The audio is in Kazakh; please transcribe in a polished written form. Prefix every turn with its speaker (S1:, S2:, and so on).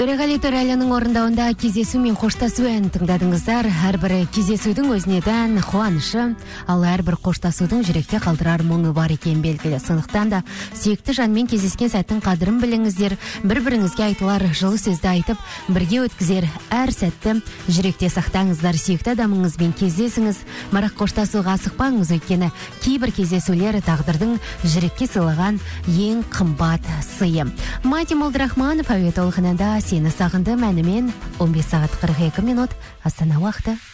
S1: Төреғали Төрәлінің орындауында кездесу мен қоштасу әнін тыңдадыңыздар. Әрбір кездесудің өзіне тән қуанышы, ал әрбір қоштасудың жүректе қалдырар мұңы бар екен белгілі. Сондықтан да сүйікті жанмен кездескен сәттің қадірін біліңіздер. Бір-біріңізге айтылар жылы сөзді айтып, бірге өткізер әр сәтті жүректе сақтаңыздар. Сүйікті адамыңызбен кездесіңіз, бірақ қоштасуға асықпаңыз, өйткені кейбір кездесулер тағдырдың жүрекке сыйлаған ең қымбат сыйы. Мати Молдырахманов әуе толқынында Сені сағындым әнімен 15 сағат 42 минут Астана уақыты.